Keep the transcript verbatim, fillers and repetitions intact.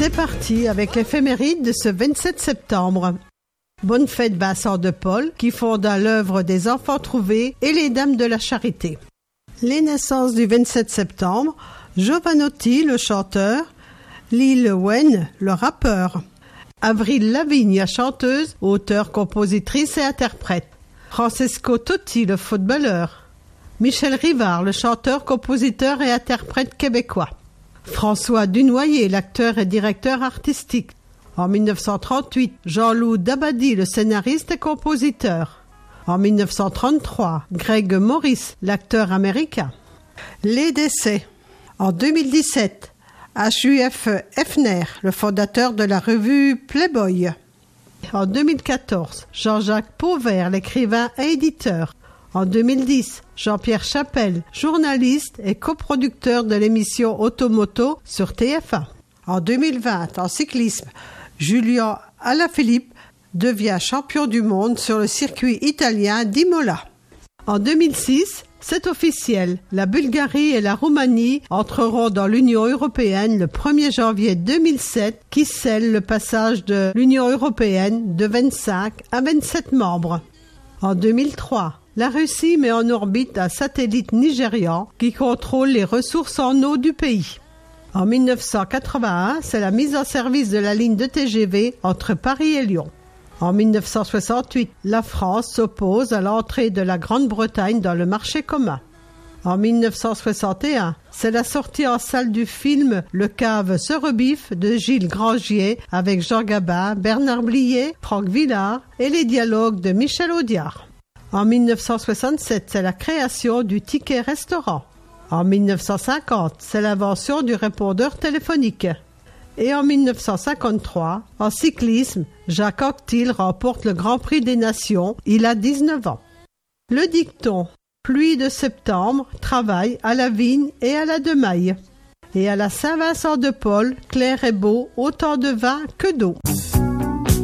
C'est parti avec l'éphéméride de ce vingt-sept septembre. Bonne fête Vincent de Paul qui fonda l'œuvre des Enfants Trouvés et les Dames de la Charité. Les naissances du vingt-sept septembre, Jovanotti le chanteur, Lil Wayne le rappeur, Avril Lavigne la chanteuse, auteure, compositrice et interprète, Francesco Totti le footballeur, Michel Rivard le chanteur, compositeur et interprète québécois, François Dunoyer l'acteur et directeur artistique. En mille neuf cent trente-huit, Jean-Loup Dabadi le scénariste et compositeur. En mille neuf cent trente-trois, Greg Morris l'acteur américain. Les décès. En deux mille dix-sept, H U F Hefner, le fondateur de la revue Playboy. En deux mille quatorze, Jean-Jacques Pauvert, l'écrivain et éditeur. En deux mille dix, Jean-Pierre Chapelle, journaliste et coproducteur de l'émission Automoto sur T F un. En deux mille vingt, en cyclisme, Julien Alaphilippe devient champion du monde sur le circuit italien d'Imola. En deux mille six, c'est officiel, la Bulgarie et la Roumanie entreront dans l'Union européenne le premier janvier deux mille sept, qui scelle le passage de l'Union européenne de vingt-cinq à vingt-sept membres. En deux mille trois, la Russie met en orbite un satellite nigérian qui contrôle les ressources en eau du pays. En mille neuf cent quatre-vingt-un, c'est la mise en service de la ligne de T G V entre Paris et Lyon. En mille neuf cent soixante-huit, la France s'oppose à l'entrée de la Grande-Bretagne dans le marché commun. En mille neuf cent soixante et un, c'est la sortie en salle du film Le Cave se rebiffe de Gilles Grangier avec Jean Gabin, Bernard Blier, Franck Villard et les dialogues de Michel Audiard. En mille neuf cent soixante-sept, c'est la création du ticket restaurant. En mille neuf cent cinquante, c'est l'invention du répondeur téléphonique. Et en mille neuf cent cinquante-trois, en cyclisme, Jacques Anquetil remporte le Grand Prix des Nations, il a dix-neuf ans. Le dicton « Pluie de septembre, travail à la vigne et à la demaille ». Et à la Saint-Vincent de Paul, clair et beau, autant de vin que d'eau.